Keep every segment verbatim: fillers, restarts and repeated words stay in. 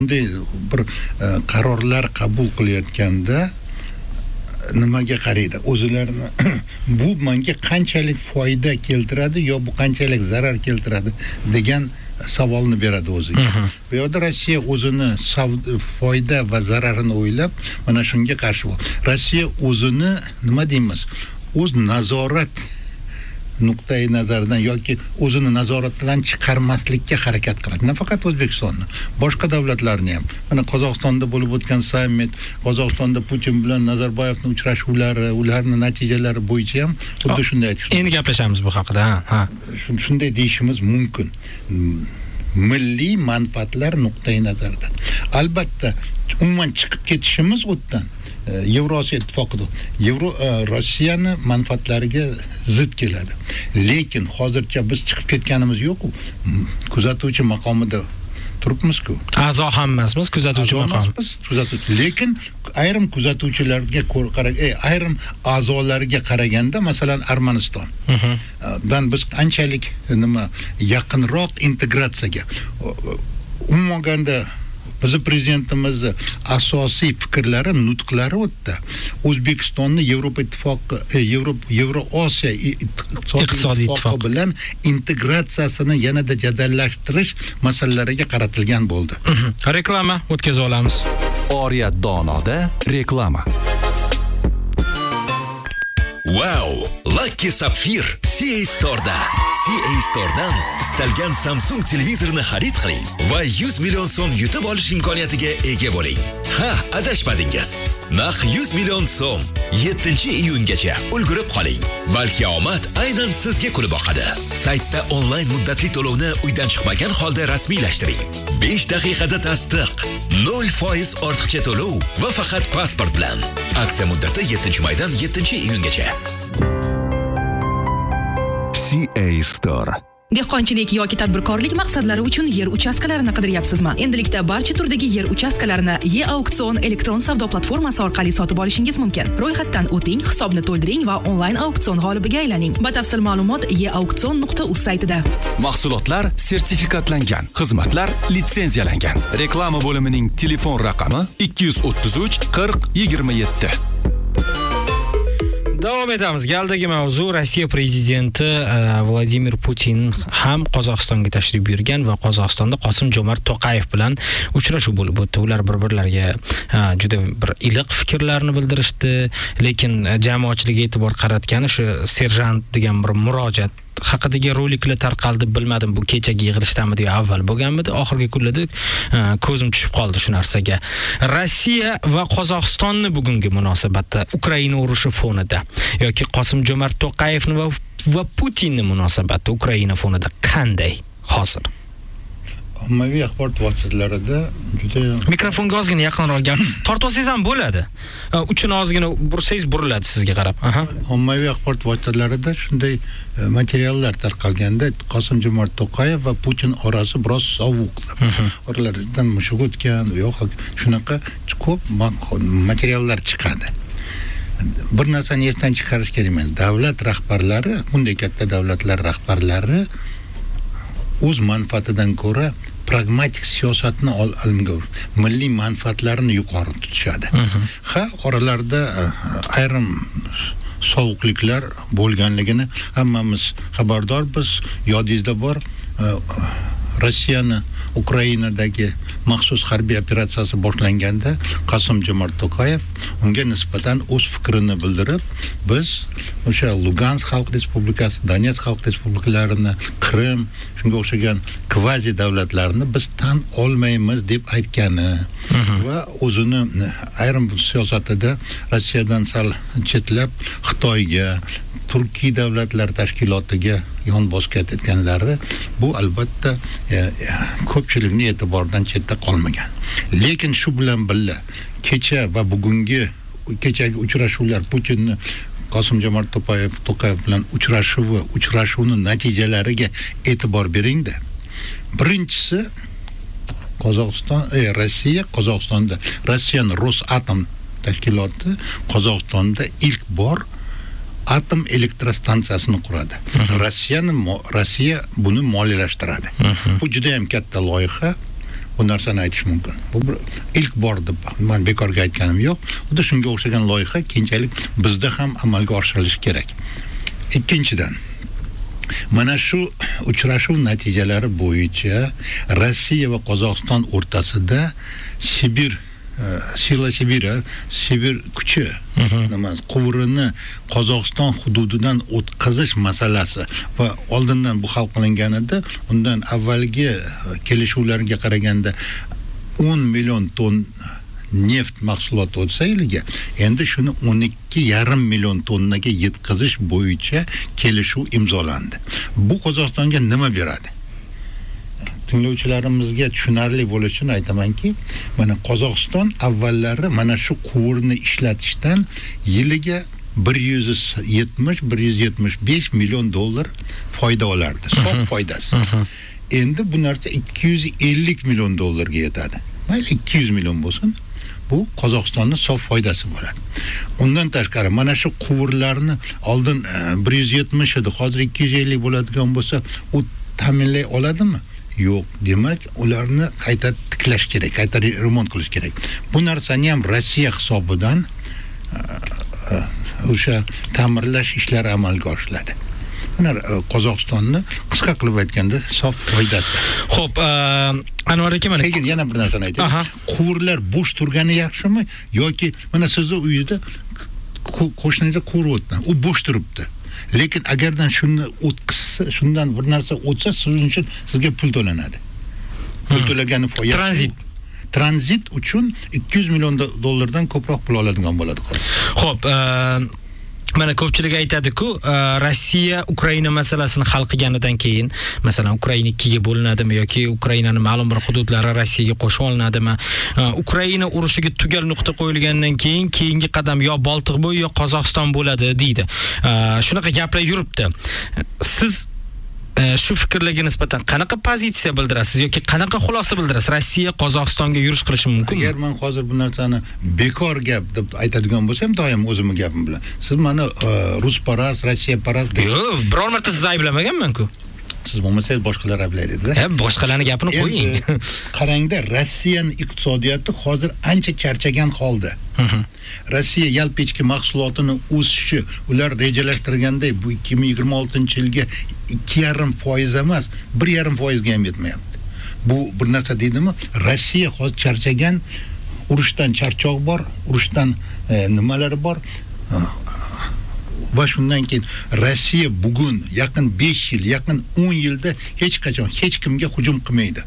bunday bir qarorlar qabul qilayotganda nimaga qaraydi? O'zlarini bu menga qanchalik foyda keltiradi yo bu qanchalik zarar keltiradi degan savolni beradi o'ziga. Bu yerda Rossiya o'zini foyda va zararini o'ylab mana shunga qarshi bo'ldi. Rossiya o'zini nima deymiz? O'z nazorat nuqtai nazaridan yoki o'zini nazoratdan chiqarmaslikka harakat qiladi. Nafaqat O'zbekistonni, boshqa davlatlarni ham. Mana Qozog'istonda bo'lib o'tgan sammit, Qozog'istonda Putin bilan Nazarboyevning uchrashuvlari, ularning natijalari bo'yicha ham xuddi shunday aytishdi. Endi gaplashamiz bu haqida. Ha. Shunday deyishimiz mumkin. Milliy manfaatlar nuqtai nazaridan. Albatta, umuman chiqib ketishimiz o'tdan Yevrosiyo ittifoqida Yevro Rossiyani manfaatlariga zid keladi. Lekin hozircha biz chiqib ketganimiz yo'q-ku. Kuzatuvchi maqomida turibmiz-ku. A'zo hammasimiz kuzatuvchi maqom. Kuzatuvchi. Lekin ayrim kuzatuvchilarga qarag, ayrim a'zolarga qaraganda, masalan, Armaniston. dan biz qanchalik nima yaqinroq integratsiyaga umuman Bizi prezidentimiz asosiy fikrlari, nutqlari o'tdi. O'zbekistonni Yevropa ittifoqi, Yevropa Yevroosiyo iqtisodiy ittifoqi bilan integratsiyasini yanada jadallashtirish masalalariga qaratilgan bo'ldi. Reklama o'tkazib olamiz. Oriyat donoda reklama. Wow! Lucky Sapphire C A Store'da. C A Store'dan istalgan Samsung televizorini xarid qiling va yuz million so'm yutib olish imkoniyatiga ega bo'ling. Ha, adashmadingiz. Naq yuz million so'm yettinchi iyungacha ulgurib qoling. Balki omad aynan sizga kulib boqadi. Saytda onlayn muddatli to'lovni uydan chiqmagan holda rasmiylashtiring. besh daqiqada tasdiq, nol foiz ortiqcha to'lov va faqat pasport bilan. Aksiya muddati yettinchi maydan yettinchi iyungacha. C A Store. Dehqonchilik yoki tadbirkorlik maqsadlari uchun yer uchastkalarini qidiryapsizmi? Endilikda barcha turdagi yer uchastkalarini E-Auksion elektron savdo platformasi orqali sotib olishingiz mumkin. Ro'yxatdan o'ting, hisobni to'ldiring va onlayn auksion g'olibiga aylaning. Batafsil ma'lumot e auksion nuqta uz saytida. Mahsulotlar sertifikatlangan, xizmatlar litsenziyalangan. Reklama bo'limining telefon raqami ikki yuz o'ttiz uch qirq yigirma yetti. Davom etamiz. Galdagi mavzu Rossiya prezidenti Vladimir Putin ham Qozog'istonga tashrif buyurgan va Qozog'istonda Qosim-Jo'mart To'qayev bilan uchrashuv bo'lib o'tdi. Ular bir-birlariga juda bir iliq fikrlarni bildirishdi, lekin jamoatchilik e'tibor qaratgani shu serjant degan bir murojaat haqidagi roliklar tarqaldi, bilmadim bu kechagi yig'ilishdanmi yo avval bo'lganmidi. Oxirgi kunlarda ko'zim tushib qoldi shu narsaga. Rossiya va Qozog'istonni bugungi munosabatda Ukraina urushi fonida yoki Qosim-Jo'mart To'qayevni va, va Putinning munosabati Ukraina fonida qanday hozir? Ommaviy axborot vositalarida juda mikrofonga ozgina yaqinroq gap tortib olsangiz ham bo'ladi. Uchini ozgina bursangiz buriladi sizga qarab. Aha. Ommaviy axborot vositalarida shunday materiallar tarqalganda Qosim-Jo'mart To'qayev va Putin orasi biroz sovuq. Oralaridan mushuk o'tgan, yo'q, shunaqa ko'p materiallar chiqadi. Bir narsani esdan chiqarish kerak. Davlat rahbarlari, bunday katta davlatlar rahbarlari o'z manfaatidan ko'ra pragmatik siyosatni olmga milliy manfaatlarini yuqori tutishadi. Ha, oralarda ayrim sovuqliklar bo'lganligini hammamiz xabardormiz. Yodingizda bor, Rossiyani Ukrainadagi maxsus harbiy operatsiyasi boshlanganda Qosim-Jo'mart To'qayev unga nisbatan o'z fikrini bildirib, biz o'sha Lugansk Xalq Respublikasi, Donetsk Xalq Respublikalarini, Qrim, shunga o'xshagan kvazi davlatlarni biz tan olmaymiz deb aytgani va o'zini ayrim siyosatida Rossiyadan sal chetlab Xitoyga, Turkiy davlatlar tashkilotiga yon bosib etganlari bu albatta ko'pchilikning e'tiboridan chetda qolmagan. Lekin shu bilan birga kecha va bugungi kechagi uchrashuvlar, Putinni Qosim-Jo'mart To'qayev To'qayev bilan uchrashuvi, uchrashuvning natijalariga e'tibor beringda. Birinchisi Qozog'iston, e, Rossiya Qozog'istonda, Rossiyaning Rosatom tashkiloti Qozog'istonda ilk bor atom elektrostansiyasini quradi. Rossiyani Rossiya buni moliyalashtiradi. Bu juda ham katta loyiha bu narsani aytish mumkin. Bu bir ilk bor deb men bekorga aytganim yo'q. Xuddi shunga o'xshagan loyiha keyinchalik bizda ham amalga oshirilishi kerak. Ikkinchidan, mana shu uchrashuv natijalari bo'yicha Rossiya va Qozog'iston o'rtasida Sibir Sila Sibira, Sibir kuchi nima quvurini Qozog'iston hududidan o'tkazish masalasi va oldindan bu hal qilinganida undan avvalgi kelishuvlarga qaraganda o'n million ton neft mahsuloti o'tsa yiliga, endi shuni o'n ikki yarim million tonnaga yetkazish bo'yicha kelishuv imzolandi. Bu Qozog'istonga nima beradi? Tinglovchilarimizga tushunarli bo'lishi uchun aytamanki, mana Qozog'iston avvallari mana shu quvurni ishlatishdan yiliga bir yuz yetmish bir yuz yetmish besh million dollar foyda olardi, sof foydasi. Endi bu narsa ikki yuz ellik million dollarga yetadi. Mayli ikki yuz million bo'lsin, bu Qozog'istonning sof foydasi bo'ladi. Undan tashqari mana shu quvurlarni oldin bir yuz yetmish edi, hozir ikki yuz ellik bo'ladigan bo'lsa, u ta'minlay oladimi? Yo'q, demak, ularni qayta tiklash kerak, qayta remont qilish kerak. Bu narsani ham Rossiya hisobidan o'sha ta'mirlash ishlari amalga oshiriladi. Mana Qozog'istonni qisqa qilib aytganda sof foydasi. Xo'p, Anvar aka, mana lekin yana bir narsani aytay. Quvurlar bo'sh turgani yaxshimi yoki mana sizni uyingizda qo'shningizda quvur o'tdi, u bo'sh turibdi. Lekin agardan shuni o'tkazsa, shundan bir narsa o'tsa, siz uchun sizga pul to'lanadi. Pul to'lagani foyda. Tranzit. Tranzit uchun ikki yuz million dollardan ko'proq pul oladigan bo'ladi. Xo'p, mana ko'pchilik aytadi-ku, Rossiya Ukraina masalasini hal qilganidan keyin, masalan, Ukraina ikkiga bo'linadimi yoki Ukrainaning ma'lum bir hududlari Rossiyaga qo'shib olinadimi? Ukraina urushiga tugal nuqta qo'yilgandan keyin keyingi qadam yo Boltiqbo'yi yo Qozog'iston bo'ladi deydi. Shunaqa gaplar yuribdi. Siz shu fikrlarga nisbatan qanaqa pozitsiya bildirasiz yoki qanaqa xulosa bildirasiz? Rossiya Qozog'istonga yurish qilishi mumkinmi? Agar men hozir bu narsani bekor gap deb aytadigan bo'lsam, doim o'zimning gapim bilan. Siz meni Rusparast, Rossiya parast deb. Yo'q, biror marta siz ayblamaganman-ku. Siz bo'lmasangiz boshqalar aylaydi-da. Ha, boshqalarning gapini qo'ying. Qarangda, Rossiyaning iqtisodiyoti hozir ancha charchagan holda. Rossiya yalpechki mahsulotini o'sishi, ular rejalashtirganday bu ikki ming yigirma oltinchi yilga ikki yarim foiz emas, bir yarim foizga ham yetmayapti. Bu bir narsa deydimi? Rossiya hozir charchagan, urushdan charchoq bor, urushdan e, nimalari bor. Va shundan keyin Rossiya bugun yaqin besh yil, yaqin o'n yilda hech qachon hech kimga hujum qilmaydi.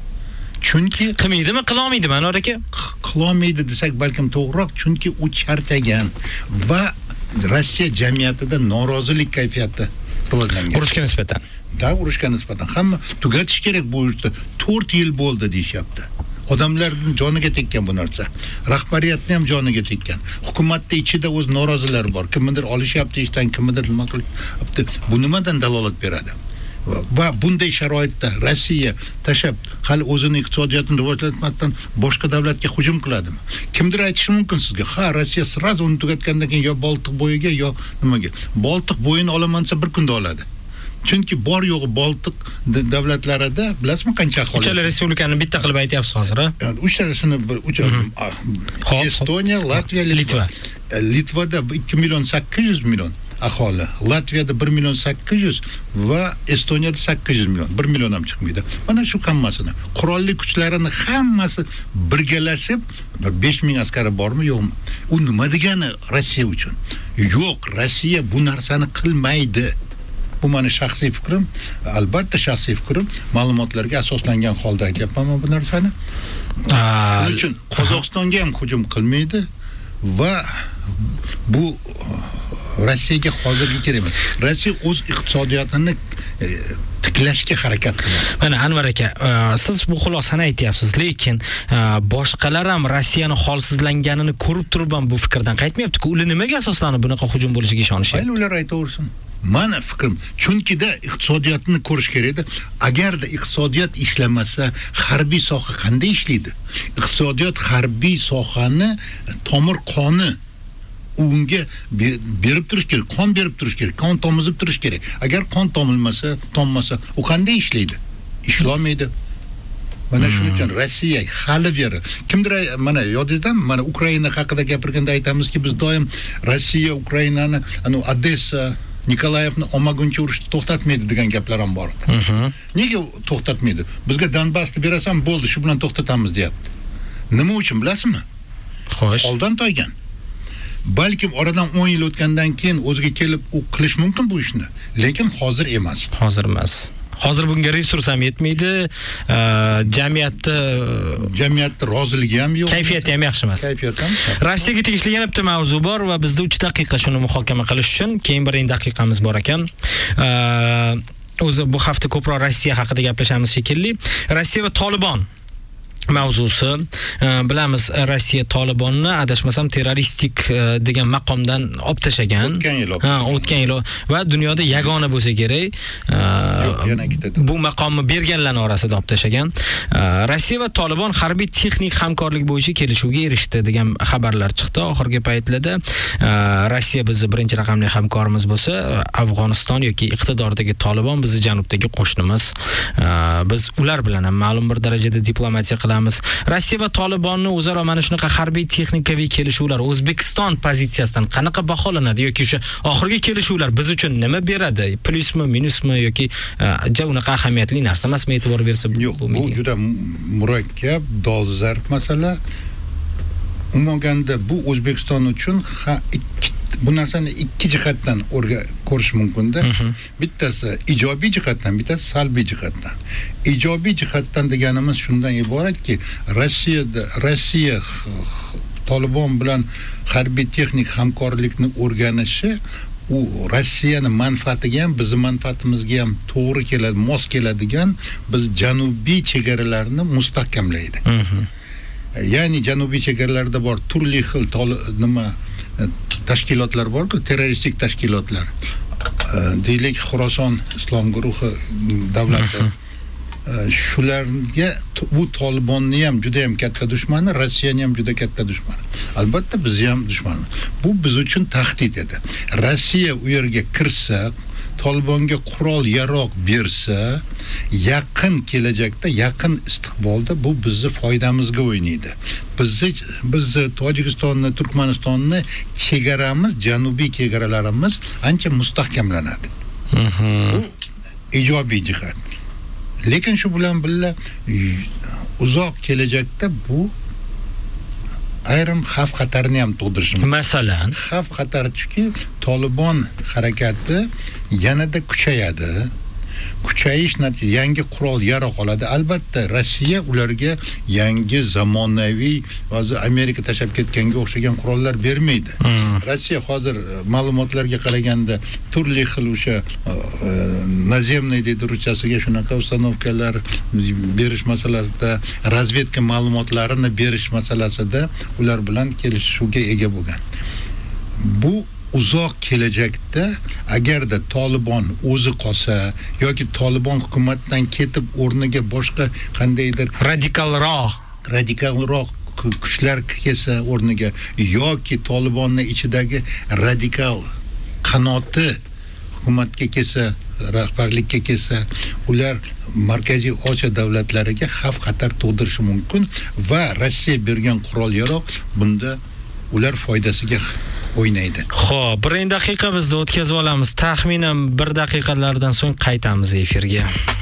Chunki qilmaydimi, qila olmaydimi, Anvar aka? Qila olmaydi desak balkim to'g'riroq, chunki u charchagan va Rossiya jamiyatida norozilik kayfiyati rivojlangan. Urushga nisbatan. Da, urushga nisbatan hamma tugatish kerak bu urushni. to'rt yil bo'ldi deyapti. Odamlarning joniga tekkan bu narsa. Rahbariyatning ham joniga tekkan. Hukumatning ichida o'z norozilar bor. Kimdir olishyapti ishdan, kimdir nima qilyapti. Bu nimadan dalolat beradi? Va bunday sharoitda Rossiya tashab hali o'zining iqtisodiyotini rivojlantirmasdan boshqa davlatga hujum qiladimi? Kimdir aytishi mumkin sizga, ha, Rossiya sirraz uni tugatgandan keyin yo Boltiq bo'yiga yo nimaga. Boltiq bo'yini olamansa bir kunda oladi. Chunki bor yo'g'i Boltiq davlatlarida bilasizmi qancha aholi? Uchala respublikani bitta qilib aytyapsiz hozir, ha? Uchalasini bir uch Estoniya, Latviya, Litva. Litvada ikki million sakkiz yuz million aholi, Latviyada bir million sakkiz yuz va Estoniyada sakkiz yuz million, bir million ham chiqmaydi. Mana shu hammasini, qurolli kuchlarini hammasi birgalashib besh ming askari bormi, yo'qmi? U nima degani Rossiya uchun? Yo'q, Rossiya bu narsani qilmaydi. Bu meni shaxsiy fikrim, albatta shaxsiy fikrim, ma'lumotlarga asoslangan holda aytyapman bu narsani. Shuning uchun Qozog'istonga ham hujum qilmaydi va bu Rossiyaga hozirgi kerak emas. Rossiya o'z iqtisodiyotini tiklashga harakat qiladi. Mana Anvar aka, siz bu xulosani aytyapsiz, lekin boshqalar ham Rossiyani holsizlanganini ko'rib turib ham bu fikrdan qaytmayapti-ku. Ular nimaga asoslanib bunaqa hujum bo'lishiga ishonishyapti? Mayli, ular aytaversin. Mana fikrim, chunki-da iqtisodiyotni ko'rish kerak-da. Agarda iqtisodiyot ishlamasa, harbiy soha qanday ishlaydi? Iqtisodiyot harbiy sohani tomir qoni unga berib turish kerak, qon berib turish kerak, qon tomizib turish kerak. Agar qon tomilmasa, tommasa, u qanday ishlaydi? Ishlamaydi. Mana shuning uchun Rossiya hali beri kimdir mana yodingizmi? Mana Ukraina haqida gapirganda aytamizki, biz doim Rossiya Ukrainani, ana Odessa, Nikolayevni olmaguncha urushni to'xtatmaydi degan gaplar ham bor edi. Nega to'xtatmaydi? Bizga Donbassni berasan, bo'ldi, shu bilan to'xtatamiz deyapti. Nima uchun bilasizmi? Xo'sh. Holdan toygan. Balkim oradan o'n yil o'tgandan keyin o'ziga kelib u qilish mumkin bu ishni, lekin hozir emas. Hozir emas. Hozir bunga resurs ham yetmaydi. Jamiyatda jamiyatda roziligi ham yo'q. Kayfiyati ham yaxshi emas. Kayfiyat ham. Rossiyaga tegishli yana bitta mavzu bor va bizda uch daqiqa shuni muhokama qilish uchun keyin birinchi daqiqamiz bor ekan. O'zi bu hafta ko'proq Rossiya haqida gaplashamiz shekilli. Rossiya va Tolibon mavzusi. Bilamiz, Rossiya Tolibonni adashmasam terroristik degan maqomdan olib tashagan. O'tgan yil. Ha, o'tgan yil va dunyoda yagona bo'lsa kerak. Yana ikkita. Bu maqomni berganlarning orasida olib tashagan. Rossiya va Tolibon harbiy texnik hamkorlik bo'yicha kelishuvga erishdi degan xabarlar chiqdi oxirgi paytlarda. Rossiya bizning birinchi raqamli hamkorimiz bo'lsa, Afg'oniston yoki iqtidordagi Tolibon bizning janubdagi qo'shnimiz. Biz ular bilan ham ma'lum bir darajada diplomatiya qilamiz. Rossiya va Tolibonni o'zaro mana shunaqa harbiy texnikaviy kelishuvlar O'zbekiston pozitsiyasidan qanaqa baholanadi yoki o'sha oxirgi kelishuvlar biz uchun nima beradi? Plusmi, minusmi yoki ja unaqa ahamiyatli narsa emasmi, e'tibor bersa yo'q, bu juda murakkab, dolzarb masala. Umumganda bu O'zbekiston uchun ikki bu narsani ikki jihatdan ko'rish mumkin-da. Bittasi ijobiy jihatdan, bittasi salbiy jihatdan. Ijobiy jihatdan deganimiz shundan iboratki, Rossiyada Rossiya Tolibon bilan harbiy texnik hamkorlikni o'rganishi u Rossiyaning manfaatiga ham, bizning manfaatimizga ham to'g'ri keladi, mos keladigan biz janubiy chegaralarni mustahkamlaydi. Ya'ni janubiy chegaralarda bor turli xil nima tashkilotlar bor-ku, terroristik tashkilotlar. Deylik, Xorason islom guruhi davlati. Shularga bu Tolibonni ham juda ham katta dushmani, Rossiyani ham juda katta dushmani. Albatta biz ham dushmanmiz. Bu biz uchun tahdid edi. Rossiya u yerga kirsa, Tolibonga qurol yaroq bersa, yaqin kelajakda, yaqin istiqbolda bu bizni foydamizga o'ynaydi. Bizni bizni Tojikistonni, Turkmanistonni chegaramiz, janubiy chegaralarimiz ancha mustahkamlanadi. Bu ijobiy jihat. Lekin shu bilan birga uzoq kelajakda bu ayrim xavf xatarni ham tug'dirishi mumkin. Masalan, xavf xatari chunki Tolibon harakati yanada kuchayadi. Kuchayish natijasida yangi qurol yaroq oladi. Albatta Rossiya ularga yangi zamonaviy, hozir Amerika tashab ketganga o'xshagan qurollar bermaydi. Rossiya hozir ma'lumotlarga qaraganda turli xil o'sha nazemniy deydi ruschasiga shunaqa ustanovkalar berish masalasida, razvedka ma'lumotlarini berish masalasida ular bilan kelishuvga ega bo'lgan. Bu uzoq kelajakda agarda Tolibon o'zi qolsa yoki Tolibon hukumatdan ketib o'rniga boshqa qandaydir radikalroq radikalroq kuchlar kelsa o'rniga yoki Tolibonning ichidagi radikal qanoti hukumatga kelsa, rahbarlikka kelsa, ular Markaziy Osiyo davlatlariga xavf xatar tug'dirishi mumkin va Rossiya bergan qurol yaroq bunda ular foydasiga o'ynaydi. Xo'p, birinchi daqiqa bizda o'tkazib olamiz. Taxminan bir daqiqalardan so'ng qaytamiz efirga.